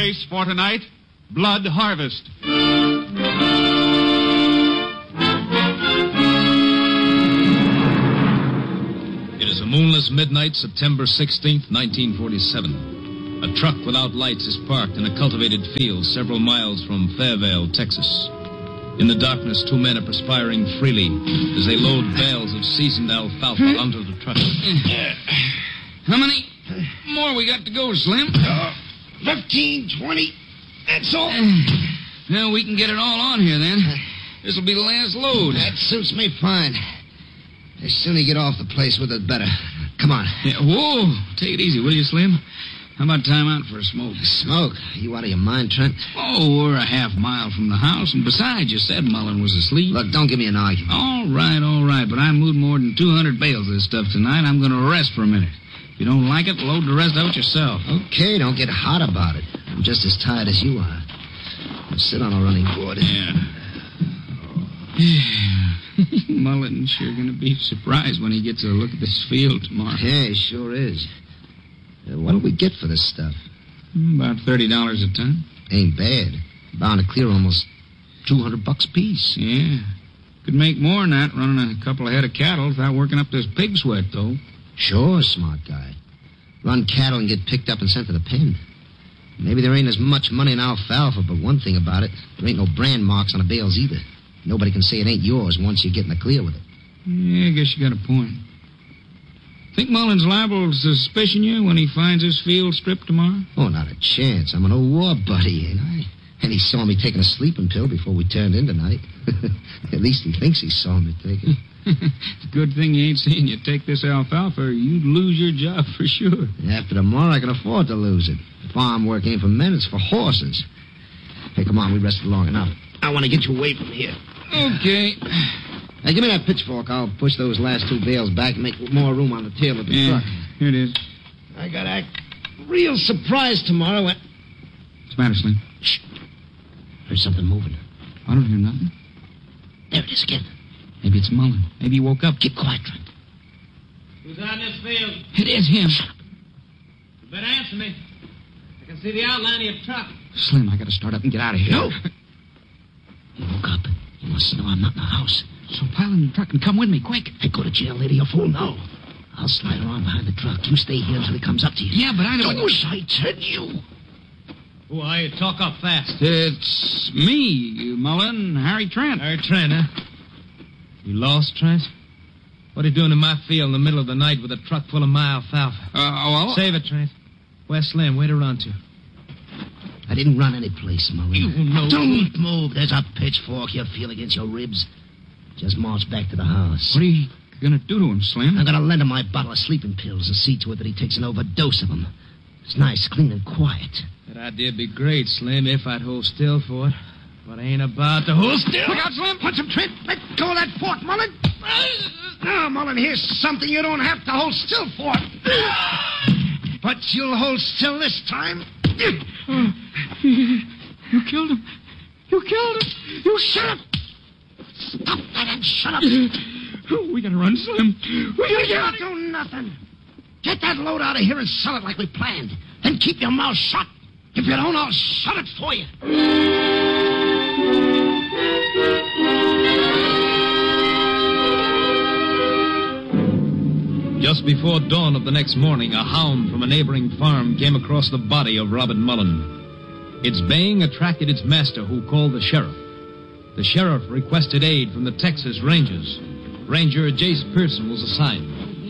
case for tonight, Blood Harvest. It is a moonless midnight, September 16th, 1947. A truck without lights is parked in a cultivated field several miles from Fairvale, Texas. In the darkness, two men are perspiring freely as they load bales of seasoned alfalfa onto the truck. How many more we got to go, Slim? 15, 20. That's all. Well, we can get it all on here, then. This'll be the last load. That suits me fine. The sooner you get off the place with it, better. Come on. Yeah, whoa. Take it easy, will you, Slim? How about time out for a smoke? Smoke? You out of your mind, Trent? Oh, we're a half mile from the house, and besides, you said Mullen was asleep. Look, don't give me an argument. All right, but I moved more than 200 bales of this stuff tonight. I'm going to rest for a minute. If you don't like it, load the rest of it yourself. Okay, don't get hot about it. I'm just as tired as you are. Now sit on a running board. Yeah. Mullen's sure going to be surprised when he gets a look at this field tomorrow. Yeah, he sure is. What'll we get for this stuff? About $30 a ton. Ain't bad. Bound to clear almost $200 a piece. Yeah. Could make more than that running a couple of head of cattle without working up this pig sweat, though. Sure, smart guy. Run cattle and get picked up and sent to the pen. Maybe there ain't as much money in alfalfa, but one thing about it, there ain't no brand marks on the bales either. Nobody can say it ain't yours once you get in the clear with it. Yeah, I guess you got a point. Think Mullen's liable to suspicion you when he finds his field stripped tomorrow? Oh, not a chance. I'm an old war buddy, ain't I? And he saw me taking a sleeping pill before we turned in tonight. At least he thinks he saw me take it. It's a good thing he ain't seen you take this alfalfa, or you'd lose your job for sure. After tomorrow, I can afford to lose it. Farm work ain't for men, it's for horses. Hey, come on, we rested long enough. I want to get you away from here. Okay. Hey, give me that pitchfork. I'll push those last two bales back and make more room on the tail of the truck. Here it is. I got to act real surprised tomorrow. What's the matter, Slim? Shh. Heard something moving. I don't hear nothing. There it is again. Maybe it's Mullen. Maybe he woke up. Keep quiet, Trent. Who's on this field? It is him. You better answer me. I can see the outline of your truck. Slim, I got to start up and get out of here. No. He woke up. He must know I'm not in the house. So pile in the truck and come with me, quick. Hey, go to jail, lady. You're fool. No. I'll slide around behind the truck. You stay here until he comes up to you. Yeah, but I don't... I tell you. Who are you? Talk up fast. It's me, Mullen, Harry Trent. Harry Trent, huh? You lost, Trent? What are you doing in my field in the middle of the night with a truck full of my alfalfa? Well... Save it, Trent. Where's Slim? Where'd he run to? I didn't run any place, Mullen. You know... Don't move. There's a pitchfork you feel against your ribs. Just march back to the house. What are you going to do to him, Slim? I'm going to lend him my bottle of sleeping pills and see to it that he takes an overdose of them. It's nice, clean, and quiet. That idea'd be great, Slim, if I'd hold still for it. But I ain't about to hold still. Look out, Slim. Punch him, Trent. Let go of that fork, Mullen. Now, Mullen, here's something you don't have to hold still for. But you'll hold still this time. You killed him. You killed him. You shut up. Stop that and shut up. We gotta run, Slim. We gotta get out of here. Do nothing. Get that load out of here and sell it like we planned. Then keep your mouth shut. If you don't, I'll shut it for you. Just before dawn of the next morning, a hound from a neighboring farm came across the body of Robert Mullen. Its baying attracted its master, who called the sheriff. The sheriff requested aid from the Texas Rangers. Ranger Jace Pearson was assigned.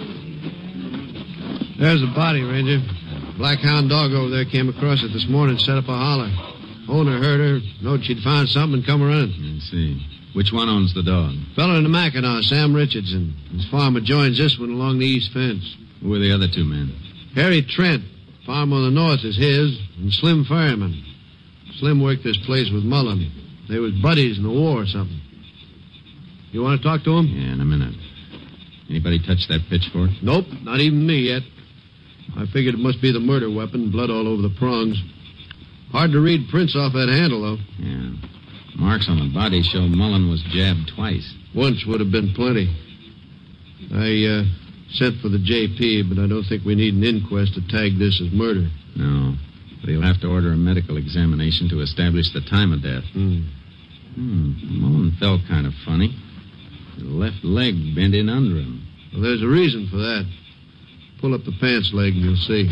There's the body, Ranger. Blackhound dog over there came across it this morning and set up a holler. Owner heard her, knowed she'd found something and come running. I see. Which one owns the dog? Fellow in the Mackinac, Sam Richardson. His farm adjoins this one along the east fence. Who are the other two men? Harry Trent. Farm on the north is his, and Slim Fireman. Slim worked this place with Mullen. They was buddies in the war or something. You want to talk to him? Yeah, in a minute. Anybody touch that pitchfork? Nope, not even me yet. I figured it must be the murder weapon, blood all over the prongs. Hard to read prints off that handle, though. Yeah. Marks on the body show Mullen was jabbed twice. Once would have been plenty. I sent for the JP, but I don't think we need an inquest to tag this as murder. No. But They'll have to order a medical examination to establish the time of death. Mullen felt kind of funny. The left leg bent in under him. Well, there's a reason for that. Pull up the pants leg and you'll see.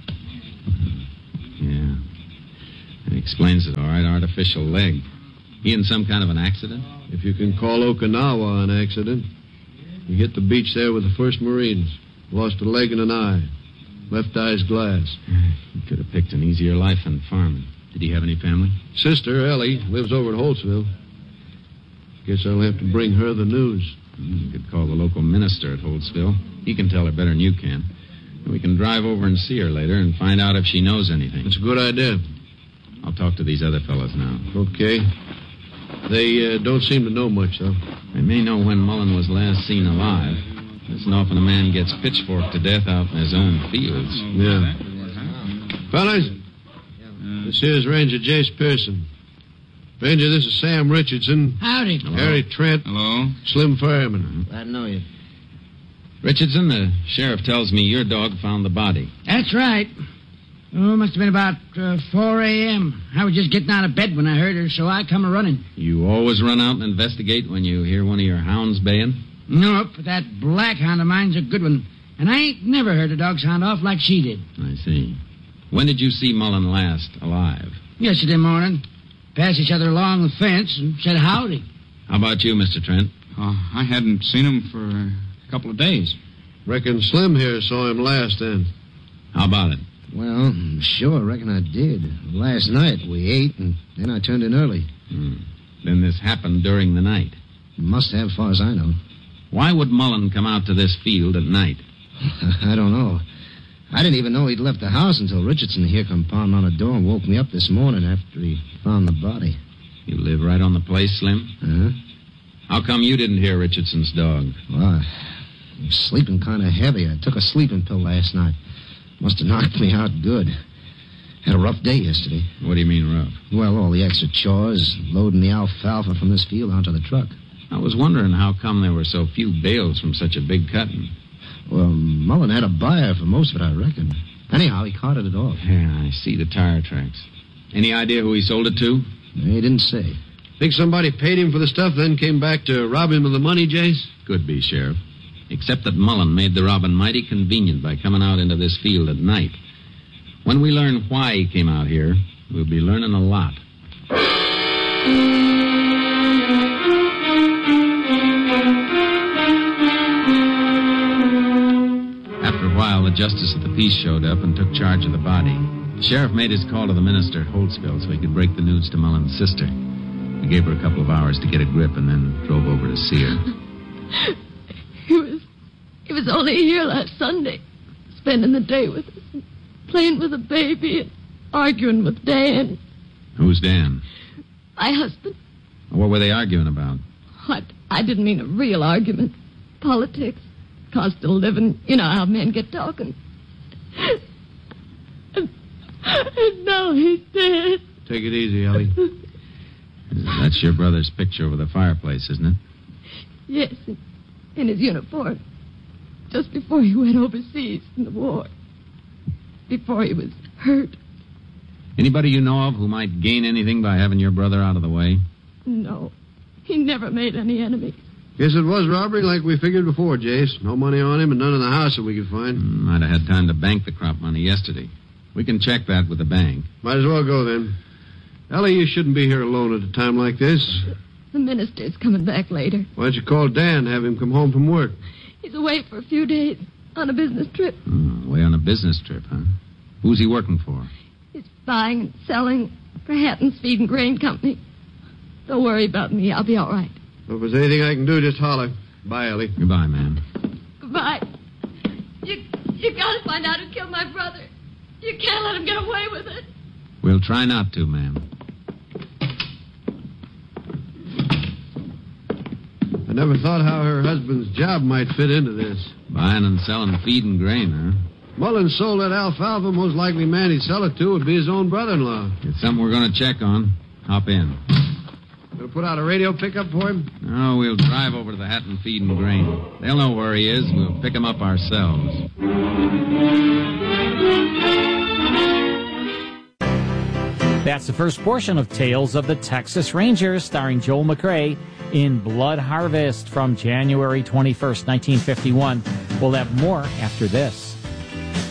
Yeah. That explains it, all right. Artificial leg. He in some kind of an accident? If you can call Okinawa an accident. He hit the beach there with the 1st Marines. Lost a leg and an eye. Left eye's glass. He could have picked an easier life than farming. Did he have any family? Sister, Ellie, lives over at Holtzville. Guess I'll have to bring her the news. You could call the local minister at Holtzville. He can tell her better than you can. We can drive over and see her later and find out if she knows anything. That's a good idea. I'll talk to these other fellas now. Okay. They don't seem to know much, though. They may know when Mullen was last seen alive. Isn't often a man gets pitchforked to death out in his own fields. Yeah. Fellas, this here's Ranger Jace Pearson. Ranger, this is Sam Richardson. Howdy. Harry Trent. Hello. Slim Fireman. Glad to know you. Richardson, the sheriff tells me your dog found the body. That's right. Oh, must have been about 4 a.m. I was just getting out of bed when I heard her, so I come a-running. You always run out and investigate when you hear one of your hounds baying? Nope, but that black hound of mine's a good one. And I ain't never heard a dog sound off like she did. I see. When did you see Mullen last alive? Yesterday morning. Passed each other along the fence and said howdy. How about you, Mr. Trent? I hadn't seen him for a couple of days. Reckon Slim here saw him last then. How about it? Well, sure, reckon I did. Last night we ate, and then I turned in early. Then this happened during the night. Must have, far as I know. Why would Mullen come out to this field at night? I don't know. I didn't even know he'd left the house until Richardson here come pounding on the door and woke me up this morning after he found the body. You live right on the place, Slim? Uh-huh. How come you didn't hear Richardson's dog? Well, I was sleeping kind of heavy. I took a sleeping pill last night. Must have knocked me out good. Had a rough day yesterday. What do you mean rough? Well, all the extra chores, loading the alfalfa from this field onto the truck. I was wondering how come there were so few bales from such a big cutting. Well, Mullen had a buyer for most of it, I reckon. Anyhow, he carted it off. Yeah, I see the tire tracks. Any idea who he sold it to? He didn't say. Think somebody paid him for the stuff, then came back to rob him of the money, Jace? Could be, Sheriff. Except that Mullen made the robbing mighty convenient by coming out into this field at night. When we learn why he came out here, we'll be learning a lot. After a while, the justice of the peace showed up and took charge of the body. The sheriff made his call to the minister at Holtzville so he could break the news to Mullen's sister. He gave her a couple of hours to get a grip and then drove over to see her. He was only here last Sunday, spending the day with us, and playing with the baby and arguing with Dan. Who's Dan? My husband. What were they arguing about? I didn't mean a real argument. Politics. Cost of living. You know how men get talking. And now he's dead. Take it easy, Ellie. That's your brother's picture over the fireplace, isn't it? Yes, in his uniform. Just before he went overseas in the war. Before he was hurt. Anybody you know of who might gain anything by having your brother out of the way? No. He never made any enemies. Guess it was robbery like we figured before, Jace. No money on him and none in the house that we could find. Might have had time to bank the crop money yesterday. We can check that with the bank. Might as well go then. Ellie, you shouldn't be here alone at a time like this. The minister's coming back later. Why don't you call Dan, have him come home from work? He's away for a few days on a business trip. Away on a business trip, huh? Who's he working for? He's buying and selling for Hatton's Feed and Grain Company. Don't worry about me. I'll be all right. Well, if there's anything I can do, just holler. Bye, Ellie. Goodbye, ma'am. Goodbye. You gotta find out who killed my brother. You can't let him get away with it. We'll try not to, ma'am. I never thought how her husband's job might fit into this. Buying and selling feed and grain, huh? Mullen sold that alfalfa. Most likely man he'd sell it to would be his own brother-in-law. It's something we're going to check on. Hop in. Gonna put out a radio pickup for him? No, we'll drive over to the Hatton Feed and Grain. They'll know where he is. We'll pick him up ourselves. That's the first portion of Tales of the Texas Rangers, starring Joel McCrea in Blood Harvest from January 21st, 1951. We'll have more after this.